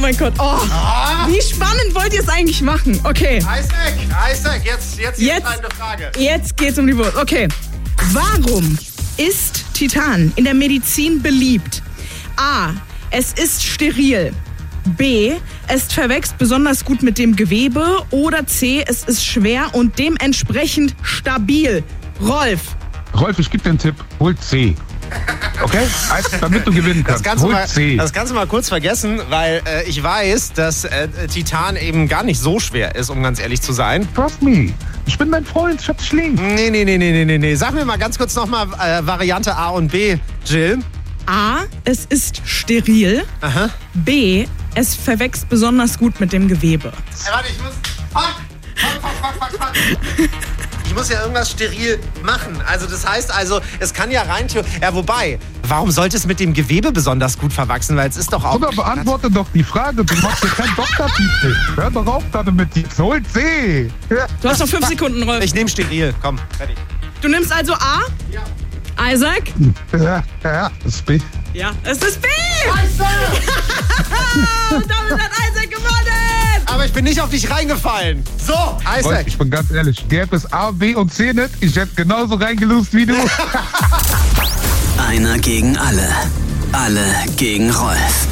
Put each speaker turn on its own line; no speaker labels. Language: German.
mein Gott. Oh, wie spannend wollt ihr es eigentlich machen? Okay.
Isaac, jetzt eine Frage.
Jetzt geht's um die Wurst. Okay. Warum ist Titan in der Medizin beliebt? A. Es ist steril. B. Es verwächst besonders gut mit dem Gewebe. Oder C. Es ist schwer und dementsprechend stabil. Rolf,
Ich gebe dir einen Tipp. Hol C. Okay? Damit du gewinnen kannst.
Das kannst du mal kurz vergessen, weil ich weiß, dass Titan eben gar nicht so schwer ist, um ganz ehrlich zu sein.
Trust me. Ich bin dein Freund. Ich hab dich lieb.
Nee. Sag mir mal ganz kurz nochmal Variante A und B, Jill.
A. Es ist steril.
Aha.
B. Es verwächst besonders gut mit dem Gewebe.
Warte, ich muss... Fuck. Ich muss ja irgendwas steril machen. Also das heißt es kann ja rein... Ja, wobei, warum sollte es mit dem Gewebe besonders gut verwachsen? Weil es ist doch auch...
Oder beantworte doch die Frage. Du machst hier kein Doktortitel. Hör doch auf damit. Hol C.
Du hast noch 5 Sekunden, Rolf.
Ich nehme steril. Komm, fertig.
Du nimmst also A?
Ja.
Isaac?
Ja, das ist B.
Ja, es ist B!
Scheiße!
Und damit hat Isaac gewonnen!
Aber ich bin nicht auf dich reingefallen. So, Isaac.
Ich bin ganz ehrlich. Gäbe es A, B und C nicht, ich hätte genauso reingelust wie du.
Einer gegen alle. Alle gegen Rolf.